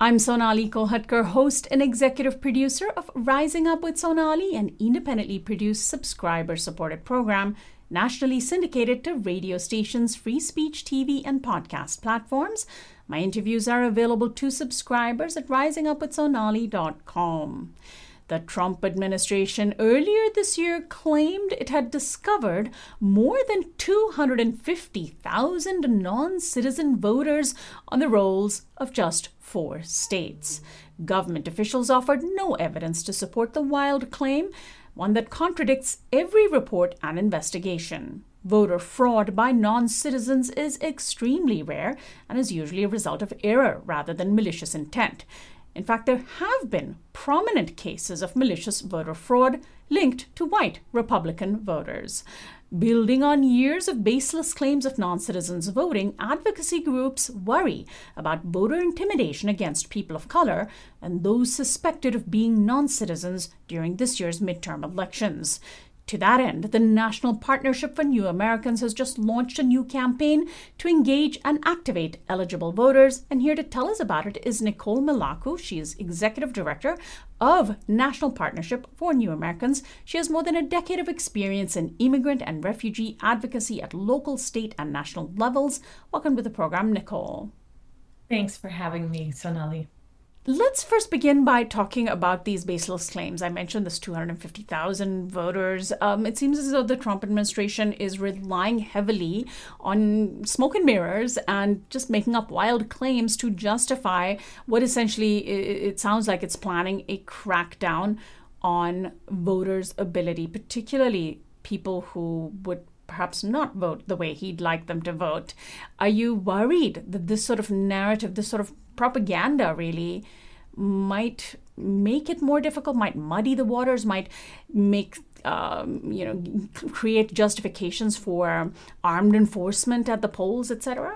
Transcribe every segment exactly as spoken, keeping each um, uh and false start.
I'm Sonali Kolhatkar, host and executive producer of Rising Up with Sonali, an independently produced, subscriber-supported program nationally syndicated to radio stations, free speech T V, and podcast platforms. My interviews are available to subscribers at rising up with sonali dot com. The Trump administration earlier this year claimed it had discovered more than two hundred fifty thousand non-citizen voters on the rolls of just four states. Government officials offered no evidence to support the wild claim, one that contradicts every report and investigation. Voter fraud by non-citizens is extremely rare and is usually a result of error rather than malicious intent. In fact, there have been prominent cases of malicious voter fraud linked to white Republican voters. Building on years of baseless claims of non-citizens voting, advocacy groups worry about voter intimidation against people of color and those suspected of being non-citizens during this year's midterm elections. To that end, the National Partnership for New Americans has just launched a new campaign to engage and activate eligible voters. And here to tell us about it is Nicole Melaku. She is Executive Director of National Partnership for New Americans. She has more than a decade of experience in immigrant and refugee advocacy at local, state, and national levels. Welcome to the program, Nicole. Thanks for having me, Sonali. Let's first begin by talking about these baseless claims. I mentioned this two hundred fifty thousand voters. Um, it seems as though the Trump administration is relying heavily on smoke and mirrors and just making up wild claims to justify what essentially it, it sounds like it's planning a crackdown on voters' ability, particularly people who would perhaps not vote the way he'd like them to vote. Are you worried that this sort of narrative, this sort of propaganda really might make it more difficult, might muddy the waters, might make, um, you know, create justifications for armed enforcement at the polls, et cetera?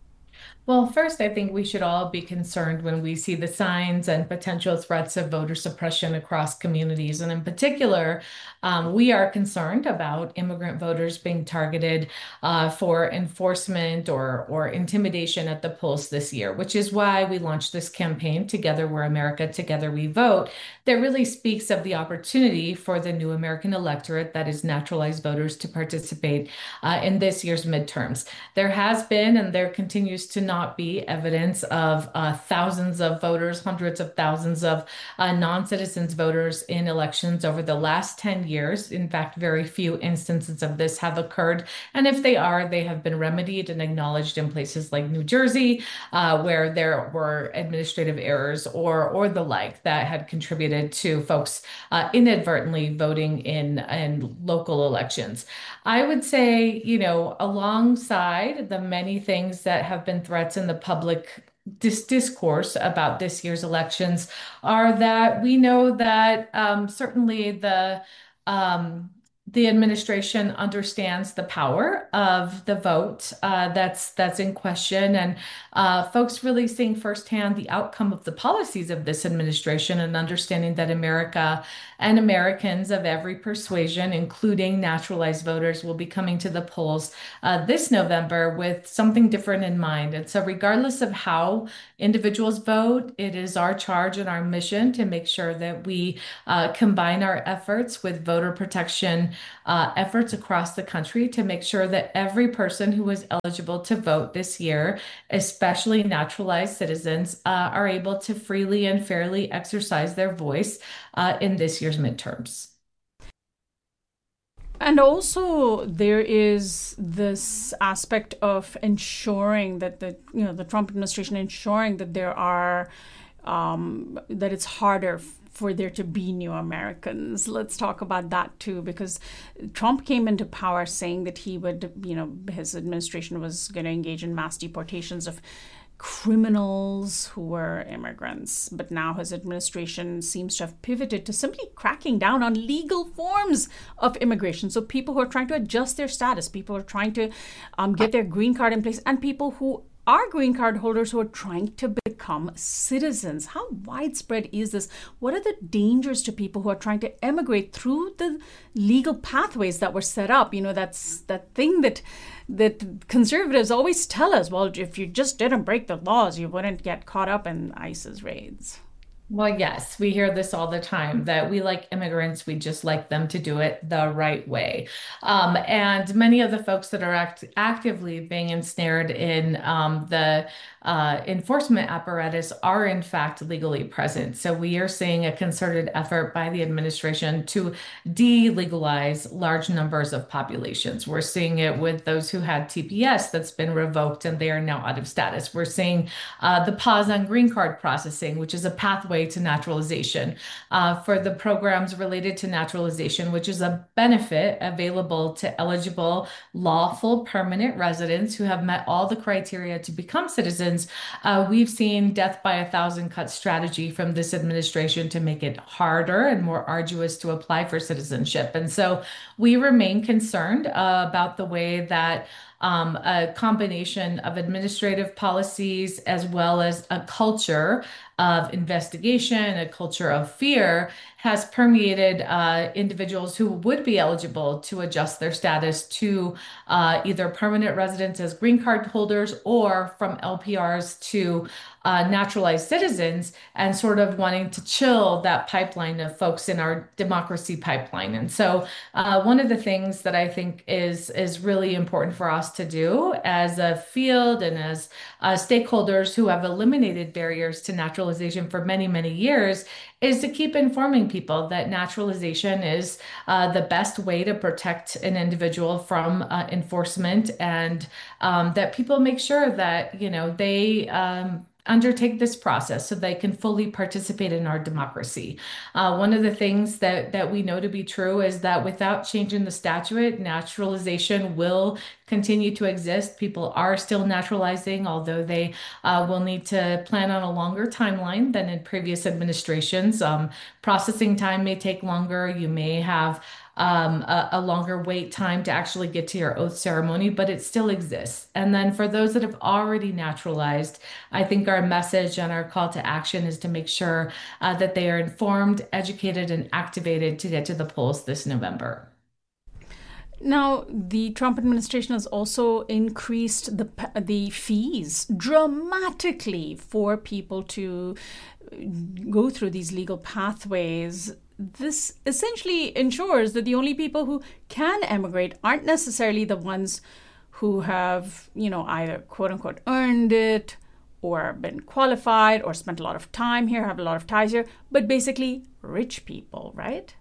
Well, first, I think we should all be concerned when we see the signs and potential threats of voter suppression across communities. And in particular, um, we are concerned about immigrant voters being targeted uh, for enforcement or, or intimidation at the polls this year, which is why we launched this campaign, Together We're America, Together We Vote, that really speaks of the opportunity for the new American electorate, that is naturalized voters, to participate uh, in this year's midterms. There has been, and there continues to not not be evidence of uh, thousands of voters, hundreds of thousands of uh, non-citizens voters in elections over the last ten years. In fact, very few instances of this have occurred. And if they are, they have been remedied and acknowledged in places like New Jersey, uh, where there were administrative errors or, or the like that had contributed to folks uh, inadvertently voting in, in local elections. I would say, you know, alongside the many things that have been threatened in the public dis- discourse about this year's elections are that we know that um, certainly the um, the administration understands the power of the vote uh, that's that's in question, and uh, folks really seeing firsthand the outcome of the policies of this administration and understanding that America and Americans of every persuasion, including naturalized voters, will be coming to the polls uh, this November with something different in mind. And so regardless of how individuals vote, it is our charge and our mission to make sure that we uh, combine our efforts with voter protection Uh, efforts across the country to make sure that every person who is eligible to vote this year, especially naturalized citizens, uh, are able to freely and fairly exercise their voice uh, in this year's midterms. And also there is this aspect of ensuring that the, you know, the Trump administration ensuring that there are, um, that it's harder for there to be new Americans. Let's talk about that too, because Trump came into power saying that he would, you know, his administration was going to engage in mass deportations of criminals who were immigrants. But now his administration seems to have pivoted to simply cracking down on legal forms of immigration. So people who are trying to adjust their status, people who are trying to um, get their green card in place, and people who are green card holders who are trying to become citizens. How widespread is this? What are the dangers to people who are trying to emigrate through the legal pathways that were set up? You know, that's that thing that that conservatives always tell us, well, if you just didn't break the laws, you wouldn't get caught up in ICE's raids. Well, yes, we hear this all the time that we like immigrants, we just like them to do it the right way. Um, and many of the folks that are act actively being ensnared in um, the uh, enforcement apparatus are, in fact, legally present. So we are seeing a concerted effort by the administration to delegalize large numbers of populations. We're seeing it with those who had T P S that's been revoked and they are now out of status. We're seeing uh, the pause on green card processing, which is a pathway to naturalization, uh, for the programs related to naturalization, which is a benefit available to eligible, lawful, permanent residents who have met all the criteria to become citizens. Uh, we've seen death by a thousand cuts strategy from this administration to make it harder and more arduous to apply for citizenship. And so we remain concerned uh, about the way that Um, a combination of administrative policies as well as a culture of investigation, a culture of fear has permeated uh, individuals who would be eligible to adjust their status to uh, either permanent residents as green card holders or from L P Rs to uh, naturalized citizens, and sort of wanting to chill that pipeline of folks in our democracy pipeline. And so uh, one of the things that I think is, is really important for us to do as a field and as uh, stakeholders who have eliminated barriers to naturalization for many, many years is to keep informing people that naturalization is uh, the best way to protect an individual from uh, enforcement, and um, that people make sure that, you know, they um, undertake this process so they can fully participate in our democracy. Uh, one of the things that, that we know to be true is that without changing the statute, naturalization will continue to exist. People are still naturalizing, although they uh, will need to plan on a longer timeline than in previous administrations. Um, processing time may take longer. You may have um, a, a longer wait time to actually get to your oath ceremony, but it still exists. And then for those that have already naturalized, I think our message and our call to action is to make sure uh, that they are informed, educated, and activated to get to the polls this November. Now, the Trump administration has also increased the the fees dramatically for people to go through these legal pathways. This essentially ensures that the only people who can emigrate aren't necessarily the ones who have, you know, either quote unquote earned it or been qualified or spent a lot of time here, have a lot of ties here, but basically rich people, right?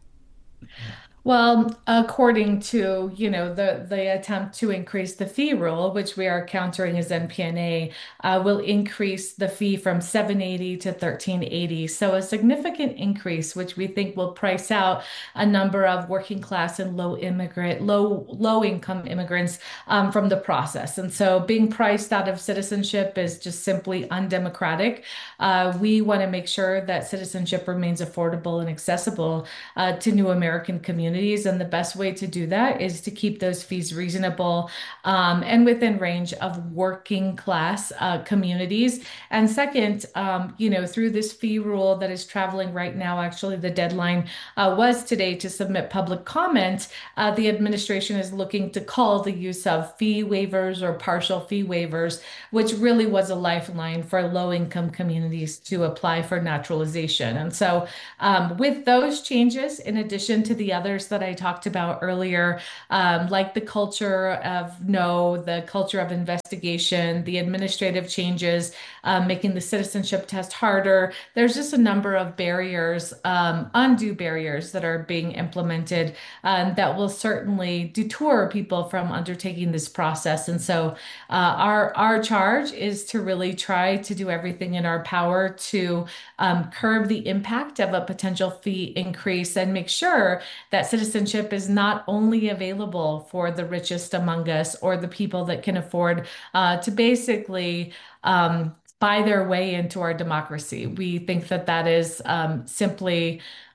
Well, according to, you know, the, the attempt to increase the fee rule, which we are countering as N P N A, uh, will increase the fee from seven eighty to thirteen eighty. So a significant increase, which we think will price out a number of working class and low immigrant, low, low income immigrants um, from the process. And so being priced out of citizenship is just simply undemocratic. Uh, we want to make sure that citizenship remains affordable and accessible uh, to new American communities. And the best way to do that is to keep those fees reasonable um, and within range of working class uh, communities. And second, um, you know, through this fee rule that is traveling right now, actually the deadline uh, was today to submit public comment. Uh, the administration is looking to call the use of fee waivers or partial fee waivers, which really was a lifeline for low-income communities to apply for naturalization. And so um, with those changes, in addition to the others that I talked about earlier, um, like the culture of no, the culture of investigation, the administrative changes, um, making the citizenship test harder. There's just a number of barriers, um, undue barriers that are being implemented um, that will certainly detour people from undertaking this process. And so uh, our, our charge is to really try to do everything in our power to um, curb the impact of a potential fee increase and make sure that citizenship is not only available for the richest among us or the people that can afford uh, to basically um, buy their way into our democracy. We think that that is um, simply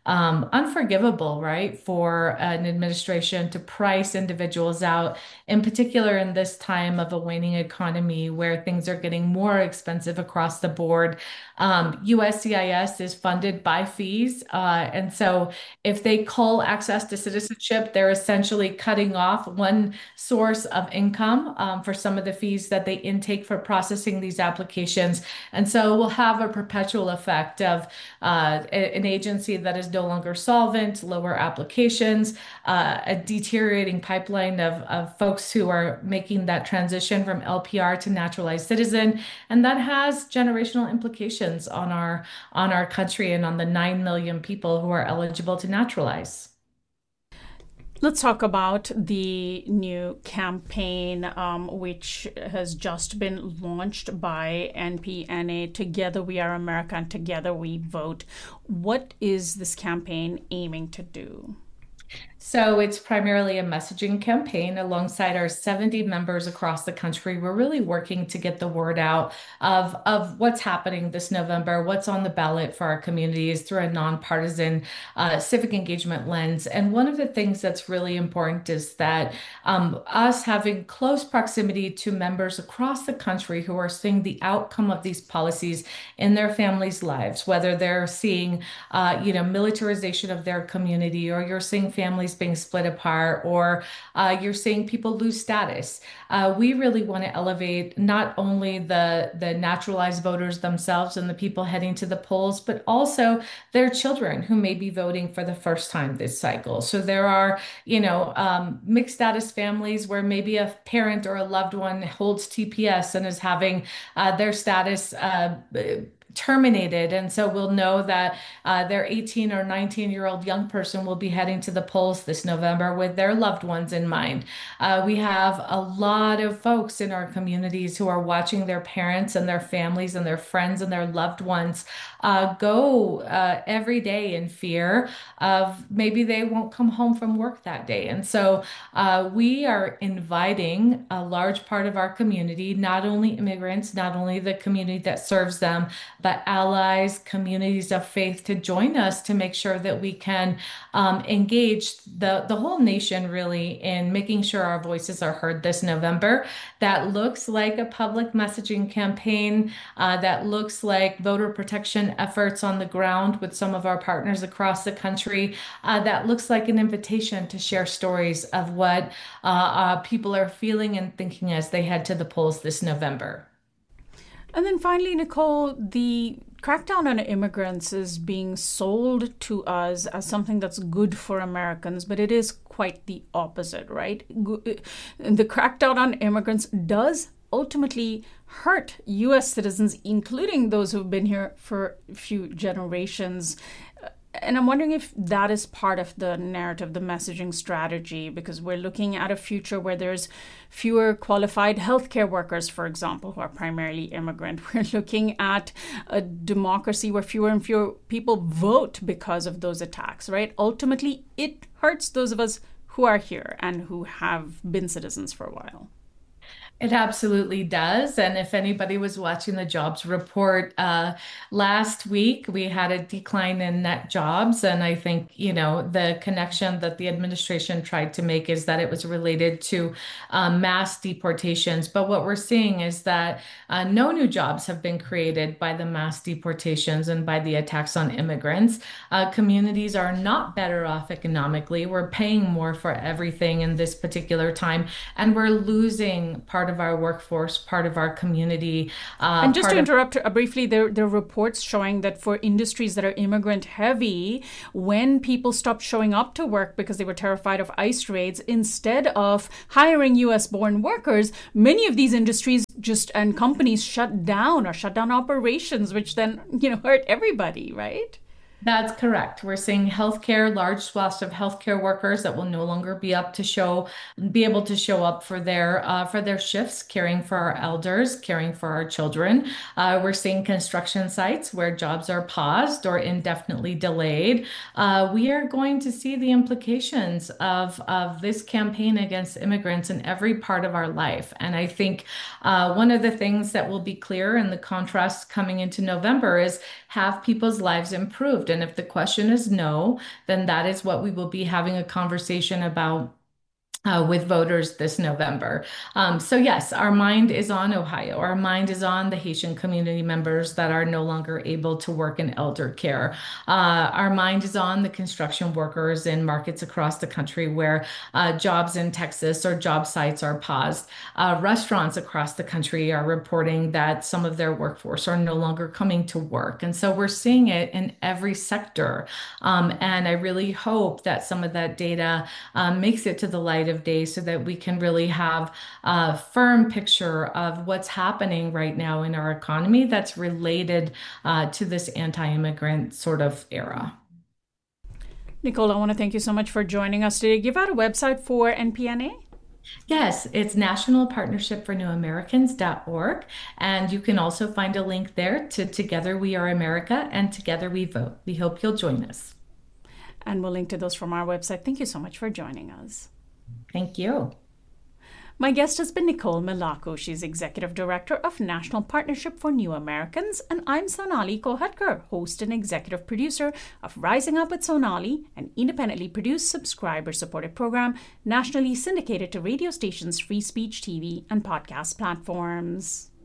um, unforgivable, right, for an administration to price individuals out, in particular in this time of a waning economy where things are getting more expensive across the board. Um, U S C I S is funded by fees. Uh, and so if they cull access to citizenship, they're essentially cutting off one source of income um, for some of the fees that they intake for processing these applications. And so we'll have a perpetual effect of uh, an agency that is no longer solvent, lower applications, uh, a deteriorating pipeline of, of folks who are making that transition from L P R to naturalized citizen. And that has generational implications on our on our country and on the nine million people who are eligible to naturalize. Let's talk about the new campaign, um, which has just been launched by N P N A, Together We Are America and Together We Vote. What is this campaign aiming to do? So it's primarily a messaging campaign alongside our seventy members across the country. We're really working to get the word out of, of what's happening this November, what's on the ballot for our communities through a nonpartisan uh, civic engagement lens. And one of the things that's really important is that um, us having close proximity to members across the country who are seeing the outcome of these policies in their families' lives, whether they're seeing, uh, you know, militarization of their community, or you're seeing families being split apart, or uh, you're seeing people lose status. Uh, we really want to elevate not only the, the naturalized voters themselves and the people heading to the polls, but also their children who may be voting for the first time this cycle. So there are, you know, um, mixed status families where maybe a parent or a loved one holds T P S and is having uh, their status uh, terminated. And so we'll know that uh, their eighteen or nineteen year old young person will be heading to the polls this November with their loved ones in mind. Uh, we have a lot of folks in our communities who are watching their parents and their families and their friends and their loved ones uh, go uh, every day in fear of maybe they won't come home from work that day. And so uh, we are inviting a large part of our community, not only immigrants, not only the community that serves them, but allies, communities of faith, to join us to make sure that we can um, engage the, the whole nation really in making sure our voices are heard this November. That looks like a public messaging campaign, uh, that looks like voter protection efforts on the ground with some of our partners across the country, uh, that looks like an invitation to share stories of what uh, uh, people are feeling and thinking as they head to the polls this November. And then finally, Nicole, the crackdown on immigrants is being sold to us as something that's good for Americans, but it is quite the opposite, right? The crackdown on immigrants does ultimately hurt U S citizens, including those who've been here for a few generations. And I'm wondering if that is part of the narrative, the messaging strategy, because we're looking at a future where there's fewer qualified healthcare workers, for example, who are primarily immigrant. We're looking at a democracy where fewer and fewer people vote because of those attacks, right? Ultimately, it hurts those of us who are here and who have been citizens for a while. It absolutely does. And if anybody was watching the jobs report uh, last week, we had a decline in net jobs. And I think, you know, the connection that the administration tried to make is that it was related to um, mass deportations. But what we're seeing is that uh, no new jobs have been created by the mass deportations and by the attacks on immigrants. Uh, communities are not better off economically. We're paying more for everything in this particular time, and we're losing part of our workforce, part of our community. Uh, and just to interrupt of- briefly, there, there are reports showing that for industries that are immigrant heavy, when people stopped showing up to work because they were terrified of ICE raids, instead of hiring U S born workers, many of these industries just and companies shut down or shut down operations, which then, you know, hurt everybody, right? That's correct. We're seeing healthcare, large swaths of healthcare workers that will no longer be up to show, be able to show up for their uh, for their shifts, caring for our elders, caring for our children. Uh, we're seeing construction sites where jobs are paused or indefinitely delayed. Uh, we are going to see the implications of of this campaign against immigrants in every part of our life. And I think uh, one of the things that will be clear in the contrast coming into November is have people's lives improved. vote. And if the question is no, then that is what we will be having a conversation about Uh, with voters this November. Um, so yes, our mind is on Ohio. Our mind is on the Haitian community members that are no longer able to work in elder care. Uh, our mind is on the construction workers in markets across the country where uh, jobs in Texas or job sites are paused. Uh, restaurants across the country are reporting that some of their workforce are no longer coming to work. And so we're seeing it in every sector. Um, and I really hope that some of that data um, makes it to the light of day so that we can really have a firm picture of what's happening right now in our economy that's related uh, to this anti-immigrant sort of era. Nicole, I want to thank you so much for joining us today. Give out a website for N P N A. Yes, it's National Partnership for New Americans dot org. And you can also find a link there to Together We Are America and Together We Vote. We hope you'll join us. And we'll link to those from our website. Thank you so much for joining us. Thank you. My guest has been Nicole Milako. She's Executive Director of National Partnership for New Americans. And I'm Sonali Kolhatkar, host and executive producer of Rising Up with Sonali, an independently produced, subscriber-supported program nationally syndicated to radio stations, free speech T V, and podcast platforms.